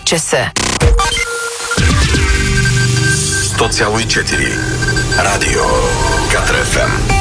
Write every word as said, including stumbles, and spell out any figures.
часа. сто цяло и четири Радио Катар еф ем.